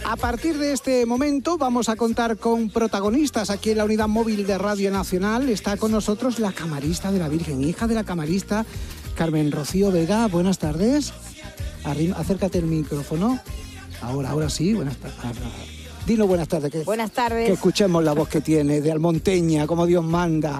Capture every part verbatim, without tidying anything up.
A partir de este momento vamos a contar con protagonistas aquí en la unidad móvil de Radio Nacional. Está con nosotros la camarista de la Virgen, hija de la camarista Carmen Rocío Vega. Buenas tardes. Arrim, acércate el micrófono. Ahora, ahora sí, buenas tardes. Dino buenas tardes. Que, buenas tardes. Que escuchemos la voz que tiene de almonteña, como Dios manda.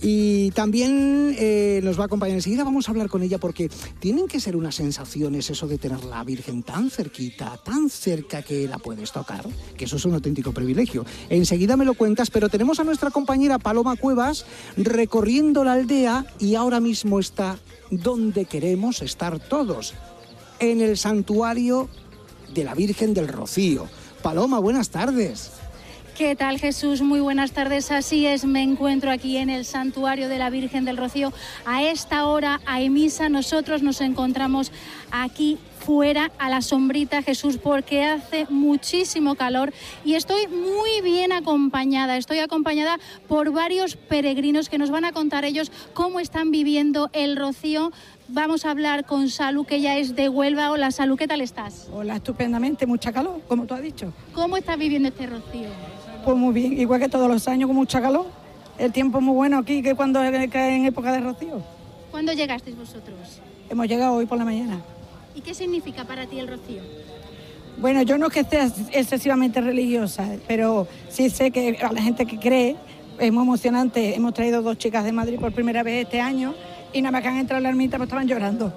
Y también eh, nos va a acompañar enseguida. Vamos a hablar con ella porque tienen que ser unas sensaciones eso de tener la Virgen tan cerquita, tan cerca que la puedes tocar, que eso es un auténtico privilegio. Enseguida me lo cuentas, pero tenemos a nuestra compañera Paloma Cuevas recorriendo la aldea y ahora mismo está donde queremos estar todos, en el santuario de la Virgen del Rocío. Paloma, buenas tardes. ¿Qué tal, Jesús? Muy buenas tardes. Así es, me encuentro aquí en el Santuario de la Virgen del Rocío. A esta hora hay misa. Nosotros nos encontramos aquí fuera a la sombrita, Jesús, porque hace muchísimo calor y estoy muy bien acompañada. Estoy acompañada por varios peregrinos que nos van a contar ellos cómo están viviendo el Rocío. Vamos a hablar con Salud, que ella es de Huelva. Hola, Salud, ¿qué tal estás? Hola, estupendamente, mucha calor, como tú has dicho. ¿Cómo estás viviendo este Rocío? Pues muy bien, igual que todos los años, con mucha calor. El tiempo es muy bueno aquí, que cuando cae en época de Rocío. ¿Cuándo llegasteis vosotros? Hemos llegado hoy por la mañana. ¿Y qué significa para ti el Rocío? Bueno, yo no es que esté excesivamente religiosa, pero sí sé que a la gente que cree es muy emocionante. Hemos traído dos chicas de Madrid por primera vez este año y nada más que han entrado en la ermita pues estaban llorando.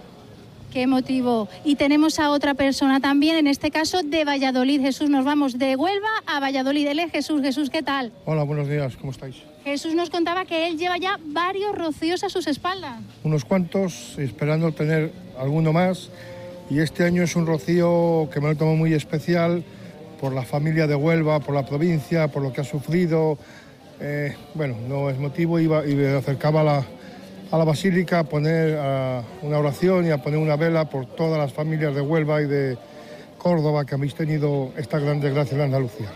Qué emotivo. Y tenemos a otra persona también, en este caso de Valladolid. Jesús, nos vamos de Huelva a Valladolid. Él es Jesús. Jesús, ¿qué tal? Hola, buenos días, ¿cómo estáis? Jesús nos contaba que él lleva ya varios rocíos a sus espaldas. Unos cuantos, esperando tener alguno más. Y este año es un rocío que me lo tomo muy especial por la familia de Huelva, por la provincia, por lo que ha sufrido. Eh, bueno, no es motivo, iba y me acercaba a la, a la basílica a poner a una oración y a poner una vela por todas las familias de Huelva y de Córdoba que habéis tenido esta gran desgracia en Andalucía.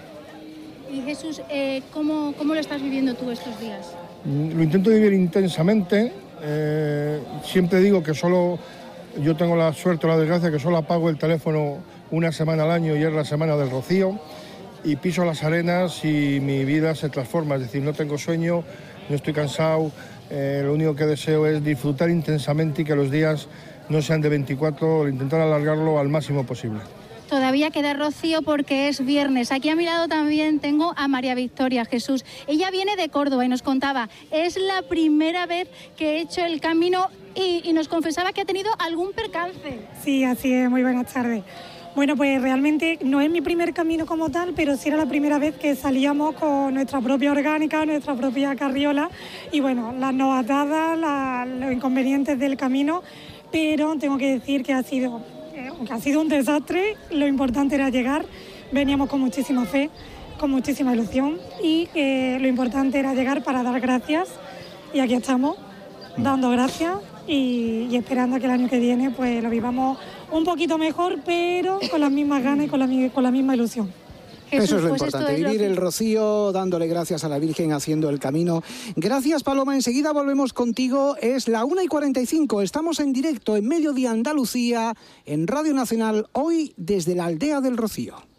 Y Jesús, eh, ¿cómo, ¿cómo lo estás viviendo tú estos días? Lo intento vivir intensamente. Eh, siempre digo que solo, yo tengo la suerte o la desgracia que solo apago el teléfono una semana al año y es la semana del Rocío, y piso las arenas y mi vida se transforma, es decir, no tengo sueño, no estoy cansado, eh, lo único que deseo es disfrutar intensamente y que los días no sean de veinticuatro, intentar alargarlo al máximo posible. Todavía queda Rocío porque es viernes. Aquí a mi lado también tengo a María Victoria, Jesús. Ella viene de Córdoba y nos contaba, es la primera vez que he hecho el camino y, y nos confesaba que ha tenido algún percance. Sí, así es, muy buenas tardes. Bueno, pues realmente no es mi primer camino como tal, pero sí era la primera vez que salíamos con nuestra propia orgánica, nuestra propia carriola y bueno, las novatadas, la, los inconvenientes del camino, pero tengo que decir que ha sido... que ha sido un desastre. Lo importante era llegar, veníamos con muchísima fe, con muchísima ilusión y eh, lo importante era llegar para dar gracias y aquí estamos, dando gracias y, y esperando a que el año que viene pues lo vivamos un poquito mejor, pero con las mismas ganas y con la, con la misma ilusión. Jesús, Eso es lo pues importante, es vivir lo que... el Rocío dándole gracias a la Virgen, haciendo el camino. Gracias, Paloma, enseguida volvemos contigo. Es la una y cuarenta y cinco, estamos en directo en Mediodía Andalucía, en Radio Nacional, hoy desde la aldea del Rocío.